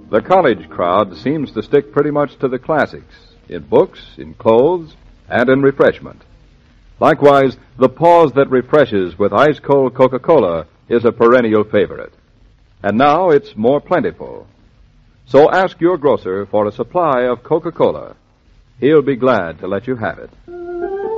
The college crowd seems to stick pretty much to the classics, in books, in clothes, and in refreshment. Likewise, the pause that refreshes with ice-cold Coca-Cola is a perennial favorite. And now it's more plentiful. So ask your grocer for a supply of Coca-Cola. He'll be glad to let you have it.